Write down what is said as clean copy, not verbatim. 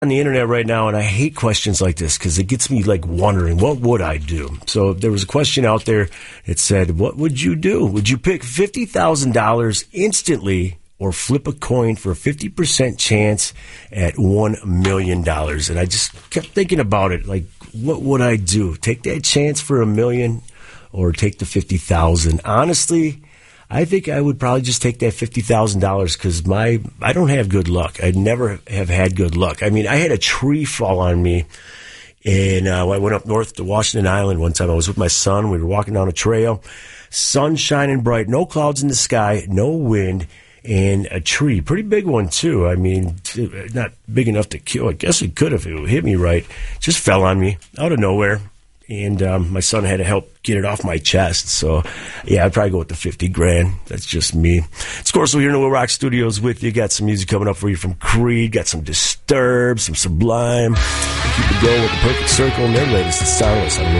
on the internet right now, and I hate questions like this because it gets me like wondering, what would I do? So there was a question out there. It said, what would you do? Would you pick $50,000 instantly or flip a coin for a 50% chance at $1 million? And I just kept thinking about it. Like, what would I do? Take that chance for $1 million or take the 50,000? Honestly, I think I would probably just take that $50,000 because I don't have good luck. I never have had good luck. I mean, I had a tree fall on me, and I went up north to Washington Island one time. I was with my son. We were walking down a trail, sun shining bright, no clouds in the sky, no wind, and a tree, pretty big one too. I mean, not big enough to kill. I guess it could if it hit me right. Just fell on me out of nowhere. And my son had to help get it off my chest. So, yeah, I'd probably go with the 50 grand. That's just me. It's Corso here in the Will Rock Studios with you. Got some music coming up for you from Creed. Got some Disturbed, some Sublime. Keep it going with the Perfect Circle and their latest, The Soundless on